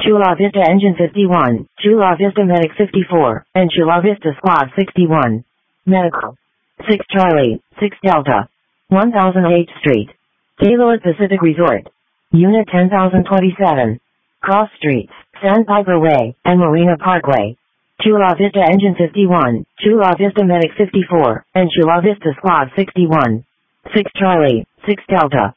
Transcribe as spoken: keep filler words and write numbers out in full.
Chula Vista Engine fifty-one, Chula Vista Medic fifty-four, and Chula Vista Squad sixty-one. Medical. six Charlie, six Delta. one thousand eighth Street. Gaylord Pacific Resort. Unit ten thousand twenty-seven. Cross Streets, Sandpiper Way, and Marina Parkway. Chula Vista Engine fifty-one, Chula Vista Medic fifty-four, and Chula Vista Squad sixty-one. six Charlie, six Delta.